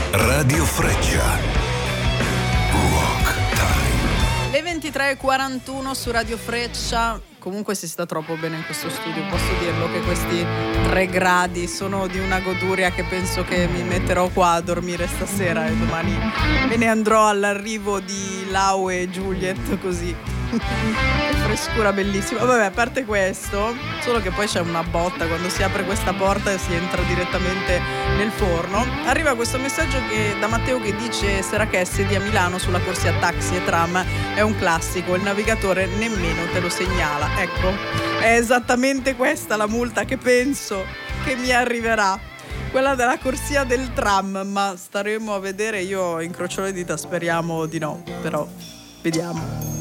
Radio Freccia. Rock Time. Le 23:41 su Radio Freccia. Comunque si sta troppo bene in questo studio, posso dirlo, che questi 3 gradi sono di una goduria che penso che mi metterò qua a dormire stasera e domani me ne andrò all'arrivo di Lau e Juliet, così. Che frescura bellissima. Vabbè, a parte questo, solo che poi c'è una botta quando si apre questa porta e si entra direttamente nel forno. Arriva questo messaggio da Matteo che dice: Serachè di a Milano sulla corsia taxi e tram è un classico, il navigatore nemmeno te lo segnala. Ecco, è esattamente questa la multa che penso che mi arriverà, quella della corsia del tram, ma staremo a vedere. Io incrocio le dita, speriamo di no, però vediamo.